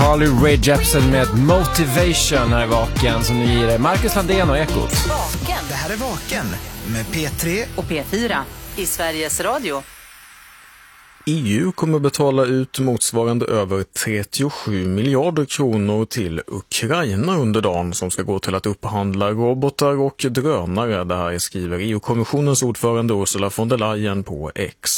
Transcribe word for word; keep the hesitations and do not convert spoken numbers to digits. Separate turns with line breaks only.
Carly Rae Jepsen med Motivation här i Vaken som nu ger dig Marcus Landén och Ekot.
Vaken.
Det här är Vaken med P tre
och P fyra i Sveriges Radio.
E U kommer betala ut motsvarande över trettiosju miljarder kronor till Ukraina under dagen som ska gå till att upphandla robotar och drönare. Det här skriver E U-kommissionens ordförande Ursula von der Leyen på X.